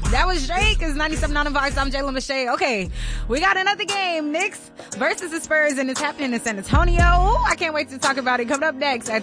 That was Drake. It's 97.9 Vibes. I'm Jayla Mache. Okay, we got another game. Knicks versus the Spurs, and it's happening in San Antonio. Ooh, I can't wait to talk about it. Coming up next at